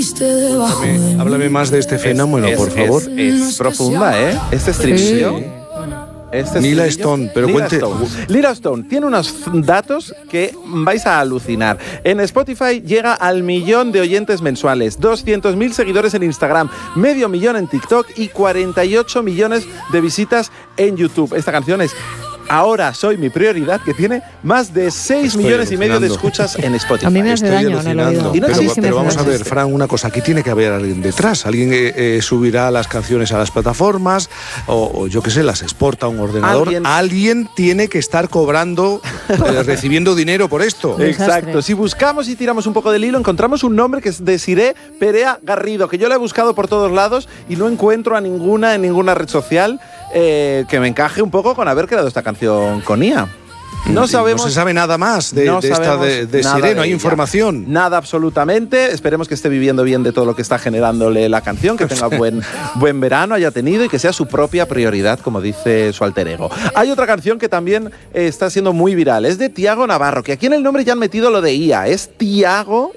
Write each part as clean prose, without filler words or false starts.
Háblame más de este fenómeno, por favor. Es profunda, ¿eh? Este estribillo. Lila Stone, pero cuente. Lila Stone tiene unos datos que vais a alucinar. En Spotify llega al 1.000.000 de oyentes mensuales, 200.000 seguidores en Instagram, 500.000 en TikTok y 48 millones de visitas en YouTube. Esta canción es Ahora soy mi prioridad, que tiene más de 6 millones y medio de escuchas en Spotify. A mí me hace daño en el oído. Pero vamos a ver, Fran, una cosa, aquí tiene que haber alguien detrás. Alguien subirá las canciones a las plataformas o yo qué sé, las exporta a un ordenador. Alguien tiene que estar cobrando, recibiendo dinero por esto. Exacto. Si buscamos y tiramos un poco del hilo, encontramos un nombre que es Desiré Perea Garrido, que yo le he buscado por todos lados y no encuentro a ninguna en ninguna red social que me encaje un poco con haber creado esta canción con IA. No sabemos. No se sabe nada más de esta Desiré, no hay información. Nada, absolutamente. Esperemos que esté viviendo bien de todo lo que está generándole la canción, que tenga buen verano, haya tenido y que sea su propia prioridad, como dice su alter ego. Hay otra canción que también está siendo muy viral. Es de Tiago Navarro, que aquí en el nombre ya han metido lo de IA. Es Tiago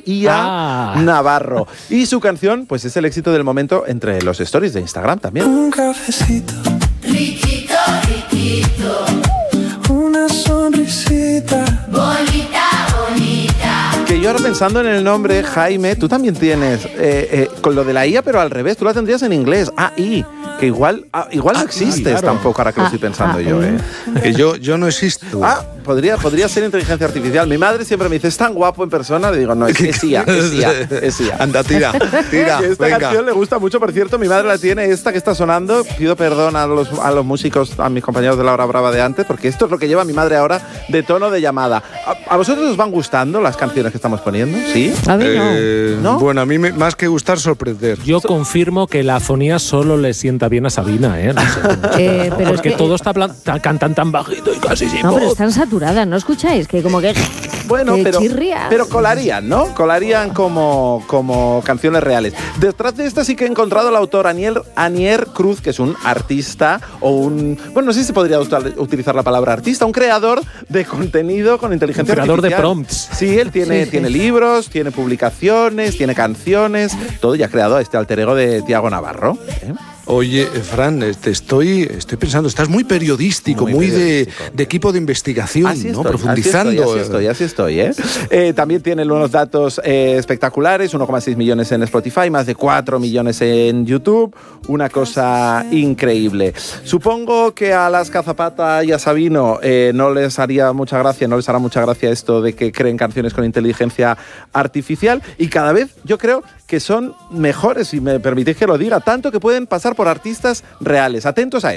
Navarro. Y su canción, pues es el éxito del momento entre los stories de Instagram también. Un cafecito. Riquito, riquito. Una sonrisita. Bonita, bonita. Que yo ahora pensando en el nombre, Jaime, tú también tienes con lo de la IA, pero al revés, tú la tendrías en inglés, AI, que igual no existes claro. Tampoco, ahora que lo estoy pensando yo. Que yo no existo. Podría ser inteligencia artificial. Mi madre siempre me dice, es tan guapo en persona, le digo, no, es IA. Anda, tira. Esta canción le gusta mucho, por cierto, mi madre la tiene, esta que está sonando. Pido perdón a los músicos, a mis compañeros de la hora brava de antes, porque esto es lo que lleva mi madre ahora de tono de llamada. ¿A vosotros os van gustando las canciones que estamos poniendo? ¿Sí? A mí no. Bueno, a mí más que gustar, sorprender. Yo confirmo que la afonía solo le sienta bien a Sabina, ¿eh? No sé. Pero porque es que todo cantan tan bajito y casi sin voz. No, pero están saturadas, ¿no escucháis? Que como que... Bueno, pero colarían, ¿no? Colarían como canciones reales. Detrás de esta sí que he encontrado al autor Anier Cruz, que es un artista o un... Bueno, no sé si se podría utilizar la palabra artista, un creador de contenido con inteligencia artificial. Creador de prompts. Sí, él tiene libros, tiene publicaciones, tiene canciones, todo, y ha creado este alter ego de Tiago Navarro. Oye, Fran, estoy pensando, estás muy periodístico, muy de equipo de investigación, así ¿no? Estoy, profundizando. Así estoy, ¿eh? También tiene unos datos espectaculares, 1,6 millones en Spotify, más de 4 millones en YouTube, una cosa increíble. Supongo que a las Cazapata y a Sabino no les hará mucha gracia esto de que creen canciones con inteligencia artificial, y cada vez yo creo que son mejores, si me permitís que lo diga, tanto que pueden pasar por artistas reales. Atentos a esto.